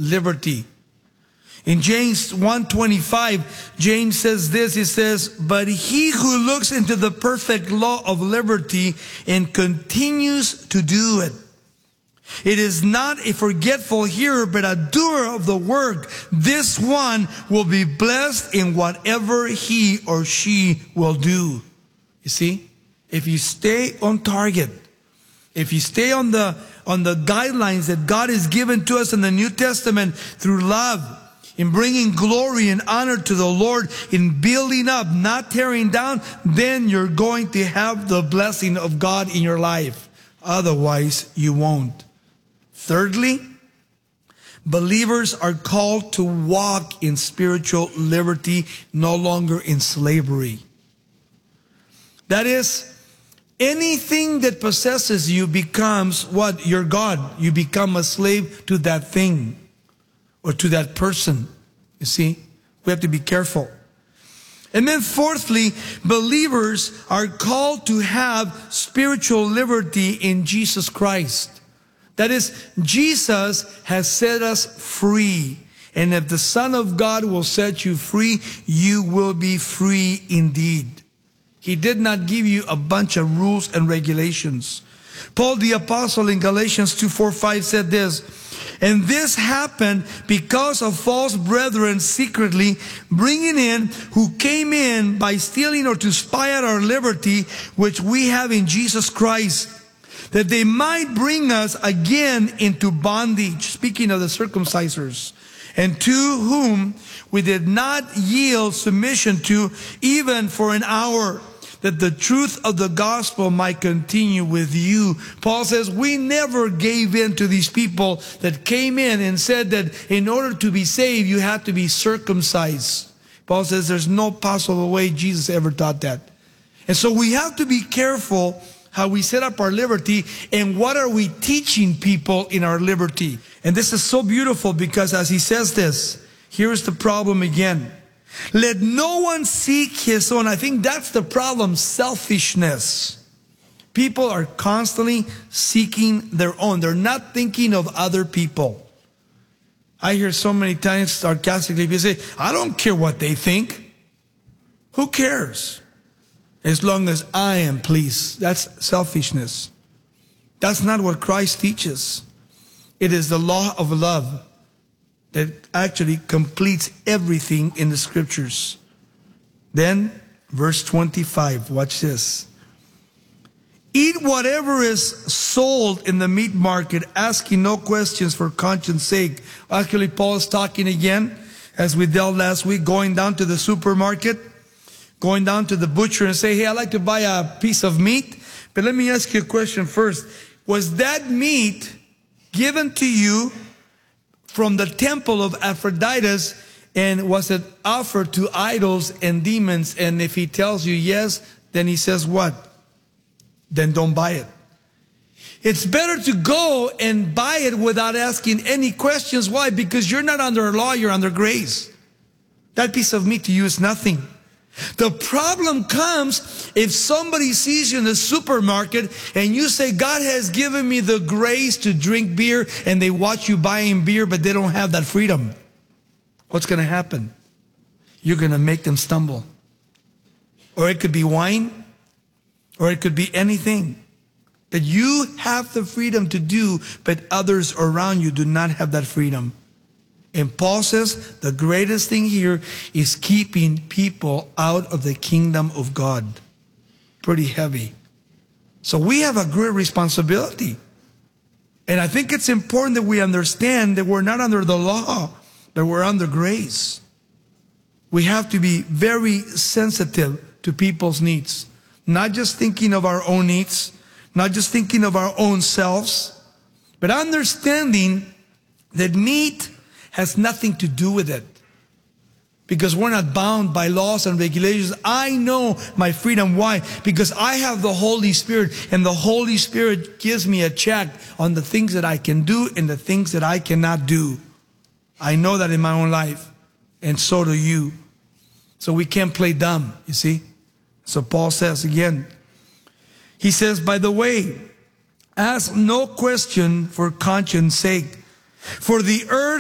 liberty. In James 1:25, James says this, he says, "But he who looks into the perfect law of liberty and continues to do it, it is not a forgetful hearer, but a doer of the work. This one will be blessed in whatever he or she will do." You see, if you stay on target, if you stay on the guidelines that God has given to us in the New Testament through love, in bringing glory and honor to the Lord, in building up, not tearing down, then you're going to have the blessing of God in your life. Otherwise, you won't. Thirdly, believers are called to walk in spiritual liberty, no longer in slavery. That is, anything that possesses you becomes what? Your God. You become a slave to that thing or to that person. You see, we have to be careful. And then fourthly, believers are called to have spiritual liberty in Jesus Christ. That is, Jesus has set us free. And if the Son of God will set you free, you will be free indeed. He did not give you a bunch of rules and regulations. Paul the Apostle in Galatians 2:4-5 said this, "And this happened because of false brethren secretly bringing in, who came in by stealing or to spy out our liberty, which we have in Jesus Christ, that they might bring us again into bondage." Speaking of the circumcisers, "and to whom we did not yield submission to, even for an hour, that the truth of the gospel might continue with you." Paul says we never gave in to these people that came in and said that in order to be saved, you have to be circumcised. Paul says there's no possible way Jesus ever taught that. And so we have to be careful how we set up our liberty and what are we teaching people in our liberty. And this is so beautiful because as he says this, here's the problem again. Let no one seek his own. I think that's the problem, selfishness. People are constantly seeking their own. They're not thinking of other people. I hear so many times sarcastically people say, "I don't care what they think." Who cares? As long as I am pleased. That's selfishness. That's not what Christ teaches. It is the law of love that actually completes everything in the scriptures. Then, verse 25, watch this. "Eat whatever is sold in the meat market, asking no questions for conscience sake." Actually, Paul is talking again, as we dealt last week, going down to the supermarket, going down to the butcher and say, "Hey, I'd like to buy a piece of meat. But let me ask you a question first. Was that meat given to you from the temple of Aphrodite, and was it offered to idols and demons?" And if he tells you yes, then he says what? Then don't buy it. It's better to go and buy it without asking any questions. Why? Because you're not under law, you're under grace. That piece of meat to you is nothing. The problem comes if somebody sees you in the supermarket and you say, "God has given me the grace to drink beer," and they watch you buying beer, but they don't have that freedom. What's going to happen? You're going to make them stumble. Or it could be wine, or it could be anything that you have the freedom to do, but others around you do not have that freedom. And Paul says the greatest thing here is keeping people out of the kingdom of God. Pretty heavy. So we have a great responsibility. And I think it's important that we understand that we're not under the law, but we're under grace. We have to be very sensitive to people's needs. Not just thinking of our own needs, not just thinking of our own selves, but understanding that meat has nothing to do with it. Because we're not bound by laws and regulations. I know my freedom. Why? Because I have the Holy Spirit, and the Holy Spirit gives me a check on the things that I can do and the things that I cannot do. I know that in my own life, and so do you. So we can't play dumb, you see. So Paul says again, he says, "By the way, ask no question for conscience sake, for the earth